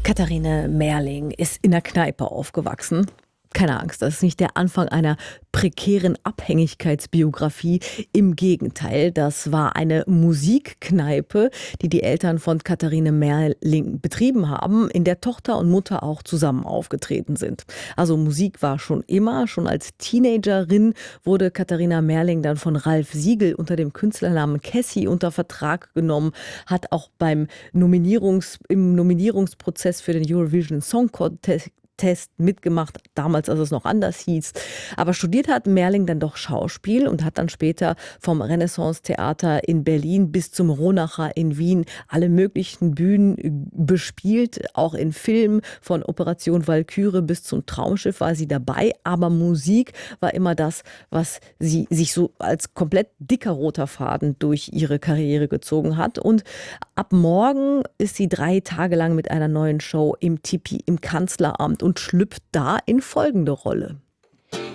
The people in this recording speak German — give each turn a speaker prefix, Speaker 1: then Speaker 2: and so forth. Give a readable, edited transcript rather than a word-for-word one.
Speaker 1: Katharine Merling ist in der Kneipe aufgewachsen. Keine Angst, das ist nicht der Anfang einer prekären Abhängigkeitsbiografie. Im Gegenteil, das war eine Musikkneipe, die die Eltern von Katharine Merling betrieben haben, in der Tochter und Mutter auch zusammen aufgetreten sind. Also Musik war schon immer, schon als Teenagerin wurde Katharina Merling dann von Ralf Siegel unter dem Künstlernamen Cassie unter Vertrag genommen, hat auch im Nominierungsprozess für den Eurovision Song Contest mitgemacht, damals, als es noch anders hieß. Aber studiert hat Merling dann doch Schauspiel und hat dann später vom Renaissance-Theater in Berlin bis zum Ronacher in Wien alle möglichen Bühnen bespielt. Auch in Filmen von Operation Walküre bis zum Traumschiff war sie dabei. Aber Musik war immer das, was sie sich so als komplett dicker roter Faden durch ihre Karriere gezogen hat. Und ab morgen ist sie 3 Tage lang mit einer neuen Show im Tipi im Kanzleramt und schlüpft da in folgende Rolle.